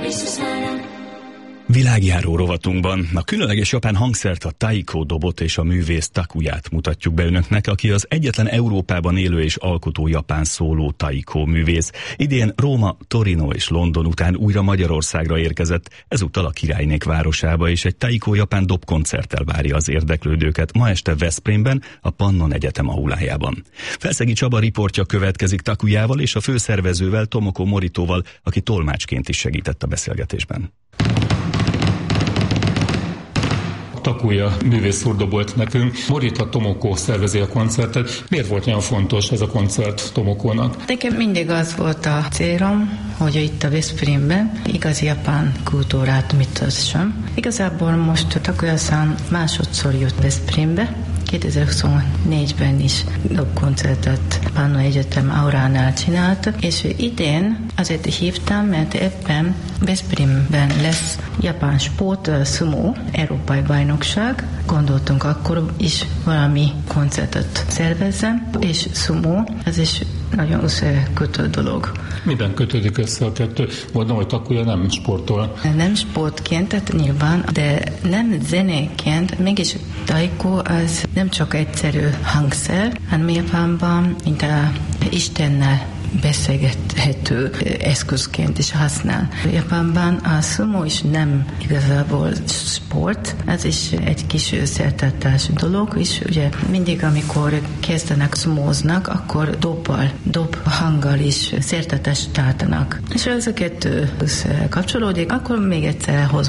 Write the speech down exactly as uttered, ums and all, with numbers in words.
Világjáró rovatunkban a különleges japán hangszert, a taiko dobot és a művész Takuyát mutatjuk be önöknek, aki az egyetlen Európában élő és alkotó japán szóló taiko művész. Idén Róma, Torino és London után újra Magyarországra érkezett, ezúttal a királynék városába, és egy taiko japán dobkoncerttel várja az érdeklődőket ma este Veszprémben, a Pannon Egyetem aulájában. Felszegi Csaba riportja következik Takuyával és a főszervezővel, Tomoko Moritóval, aki tolmácsként is segített a beszélgetésben. Takuya művész szurdobolt nekünk. Morita Tomoko szervezi a koncertet. Miért volt olyan fontos ez a koncert Tomokónak? Nekem mindig az volt a célom, hogy itt a Veszprémben igazi japán kultúrát mutassam. Igazából most Takuya-san másodszor jött Veszprémbe. kétezer-huszonnégyben is dobkoncertet Pannon Egyetem auránál csinált, és idén azért hívtam, mert ebben Veszprémben lesz japán sport, sumo, európai bajnokság. Gondoltunk akkor is valami koncertet szervezzem, és sumo, ez is nagyon összekötő dolog. Miben kötődik össze a kettő? Mondom, hogy Takuya nem sportol. Nem sportként, tehát nyilván, de nem zenéként, mégis taiko az nem csak egyszerű hangszer, hanem Japánban, mint a Istennel beszélgethető eszközként is használ. Japánban a sumo is nem igazából sport, ez is egy kis szertartási dolog, és ugye mindig, amikor kezdenek sumóznak, akkor dobbal, dob hanggal is szertartást tartanak. És ez a kettő kapcsolódik, akkor még egyszer hoz